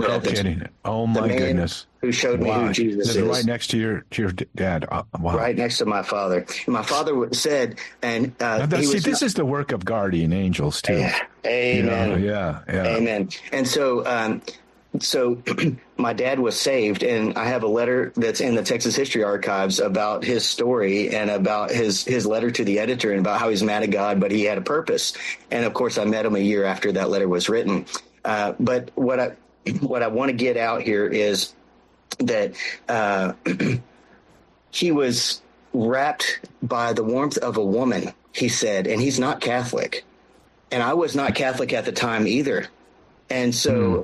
No met kidding. Oh the my man goodness. who showed me who Wow. Jesus This is is. right next to your dad. Wow. Right next to my father. And my father said, and he was this is the work of guardian angels too. Amen. Yeah. Amen. And so my dad was saved, and I have a letter that's in the Texas History Archives about his story and about his letter to the editor and about how he's mad at God, but he had a purpose. And of course, I met him a year after that letter was written. But what I want to get out here is that he was wrapped by the warmth of a woman, he said, and he's not Catholic. And I was not Catholic at the time either. And so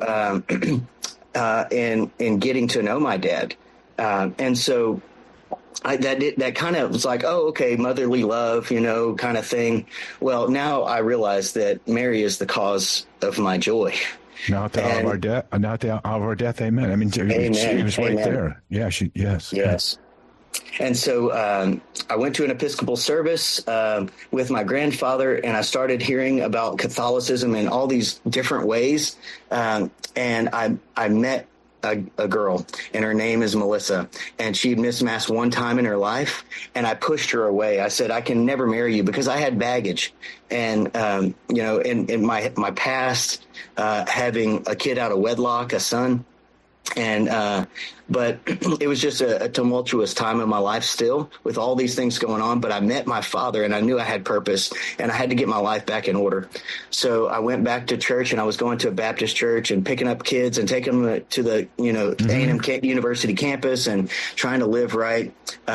in getting to know my dad, and so that kind of was like, oh, okay, motherly love, kind of thing. Well, now I realize that Mary is the cause of my joy. Not at the hour of our death, amen. I mean, she was right there. Yeah, yes. And so I went to an Episcopal service with my grandfather, and I started hearing about Catholicism in all these different ways. And I met a girl, and her name is Melissa, and she'd missed Mass one time in her life, and I pushed her away. I said, I can never marry you because I had baggage. And, in my past, having a kid out of wedlock, a son, and but it was just a tumultuous time in my life still with all these things going on. But I met my father, and I knew I had purpose, and I had to get my life back in order. So I went back to church, and I was going to a Baptist church and picking up kids and taking them to the A&M University campus and trying to live right.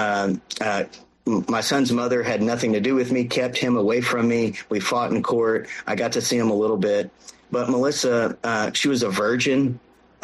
My son's mother had nothing to do with me, kept him away from me. We fought in court. I got to see him a little bit. But Melissa, she was a virgin.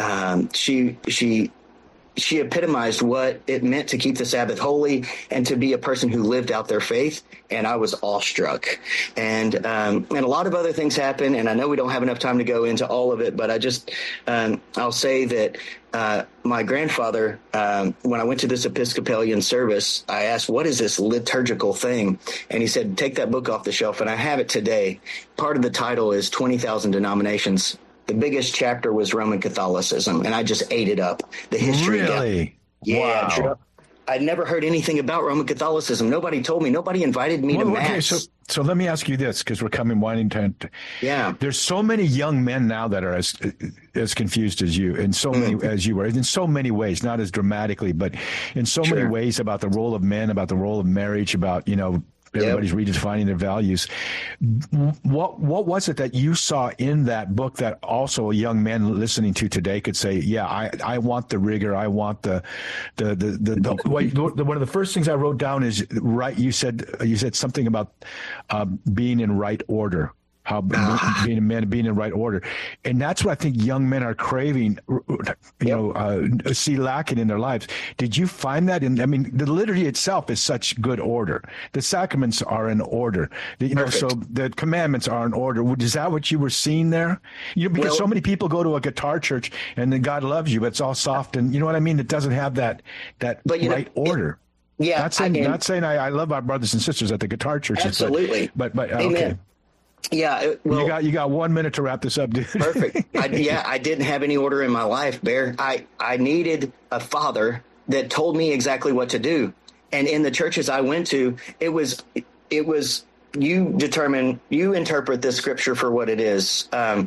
She epitomized what it meant to keep the Sabbath holy and to be a person who lived out their faith. And I was awestruck. And a lot of other things happened. And I know we don't have enough time to go into all of it, but I just, I'll say that my grandfather, when I went to this Episcopalian service, I asked, what is this liturgical thing? And he said, take that book off the shelf. And I have it today. Part of the title is 20,000 Denominations. The biggest chapter was Roman Catholicism, and I just ate it up. The history. Really? Yeah. Wow. I'd never heard anything about Roman Catholicism. Nobody told me. Nobody invited me to Mass. Okay, so let me ask you this, because we're winding time. Yeah. There's so many young men now that are as confused as you, and so many as you were, in so many ways, not as dramatically, but in so many ways about the role of men, about the role of marriage, about, everybody's redefining their values. What was it that you saw in that book that also a young man listening to today could say, yeah, I want the rigor. I want the one of the first things I wrote down is right. You said something about being in right order. How being a man, being in right order. And that's what I think young men are craving, see lacking in their lives. Did you find that? The liturgy itself is such good order. The sacraments are in order. So the commandments are in order. Is that what you were seeing there? Because so many people go to a guitar church and then God loves you, but it's all soft and it doesn't have that right order. Not saying I love our brothers and sisters at the guitar churches. Absolutely. But Amen. Okay. Yeah, well, you got 1 minute to wrap this up, dude. Perfect. I didn't have any order in my life, Bear. I needed a father that told me exactly what to do. And in the churches I went to, it was you interpret this scripture for what it is.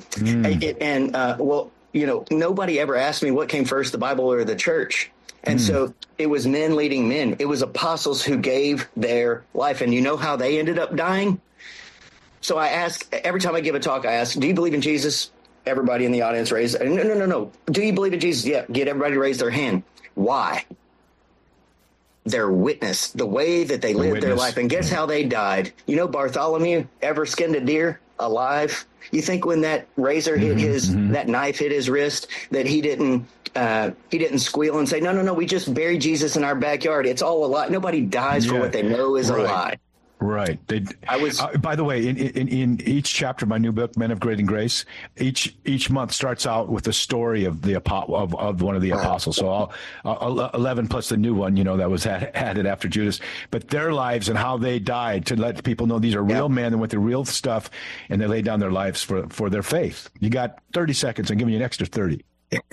Nobody ever asked me what came first, the Bible or the church. And so it was men leading men. It was apostles who gave their life. And you know how they ended up dying? So I ask, every time I give a talk, I ask, do you believe in Jesus? Everybody in the audience raise. No. Do you believe in Jesus? Yeah. Get everybody to raise their hand. Why? Their witness, the way that they lived their life. And guess how they died? Bartholomew ever skinned a deer alive? You think when that razor hit that knife hit his wrist, that he didn't squeal and say, no, we just buried Jesus in our backyard. It's all a lie. Nobody dies for what they know is a lie. Right. By the way, in each chapter of my new book, Men of Great Grace, each month starts out with the story of of one of the apostles. So 11 plus the new one, that was added after Judas. But their lives and how they died to let people know these are real men that went through real stuff, and they laid down their lives for their faith. You got 30 seconds. I'm giving you an extra 30.